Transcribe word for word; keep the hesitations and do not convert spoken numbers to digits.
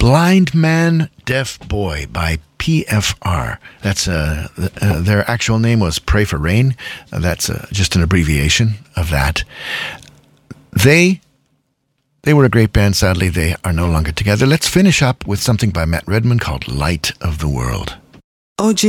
Blind Man, Deaf Boy by P F R. That's uh, uh, their actual name was Pray for Rain. Uh, that's uh, just an abbreviation of that. They they were a great band. Sadly, they are no longer together. Let's finish up with something by Matt Redman called Light of the World. Oggi